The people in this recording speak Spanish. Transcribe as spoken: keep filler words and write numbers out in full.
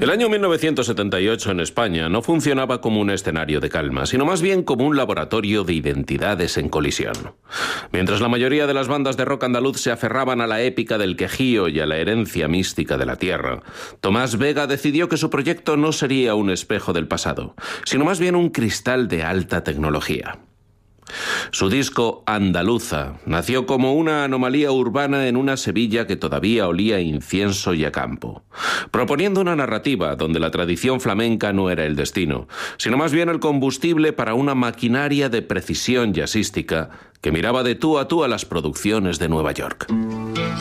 El año mil novecientos setenta y ocho en España no funcionaba como un escenario de calma, sino más bien como un laboratorio de identidades en colisión. Mientras la mayoría de las bandas de rock andaluz se aferraban a la épica del Quejío y a la herencia mística de la tierra, Tomás Vega decidió que su proyecto no sería un espejo del pasado, sino más bien un cristal de alta tecnología. Su disco Andaluza nació como una anomalía urbana en una Sevilla que todavía olía a incienso y a campo, proponiendo una narrativa donde la tradición flamenca no era el destino, sino más bien el combustible para una maquinaria de precisión jazzística que miraba de tú a tú a las producciones de Nueva York.